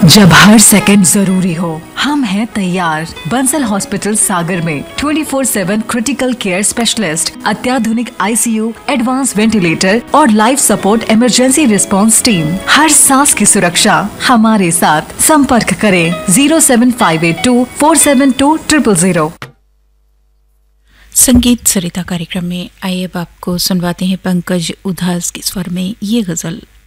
जब हर सेकंड जरूरी हो, हम हैं तैयार। बंसल हॉस्पिटल सागर में 24/7 क्रिटिकल केयर स्पेशलिस्ट, अत्याधुनिक ICU, एडवांस वेंटिलेटर और life support emergency response team. हर सांस की सुरक्षा हमारे साथ। संपर्क करें 07582 472 000। संगीत सरिता कार्यक्रम में आइए अब आपको सुनवाते हैं पंकज उधास के स्वर में ये गजल।